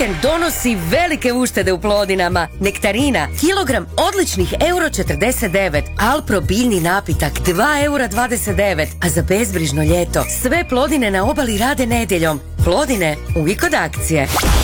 vikend donosi velike uštede u Plodinama. Nektarina, kilogram odličnih €49, Alpro biljni napitak €2,29, a za bezbrižno ljeto sve Plodine na obali rade nedjeljom. Plodine uvijek od akcije.